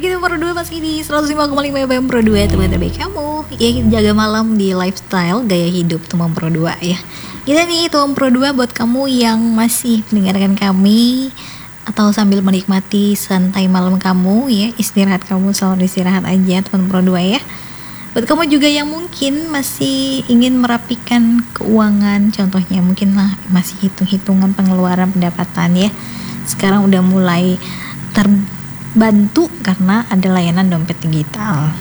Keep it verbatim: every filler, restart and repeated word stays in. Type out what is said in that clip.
kita Pro dua masih di seratus lima koma lima F M Pro dua, teman terbaik kamu. Ya, jaga malam di lifestyle gaya hidup teman Pro dua ya. Kita nih teman Pro dua buat kamu yang masih mendengarkan kami atau sambil menikmati santai malam kamu ya, istirahat kamu, selalu istirahat aja teman Pro dua ya. Buat kamu juga yang mungkin masih ingin merapikan keuangan, contohnya mungkin lah masih hitung-hitungan pengeluaran pendapatan ya. Sekarang udah mulai terbantu karena ada layanan dompet digital.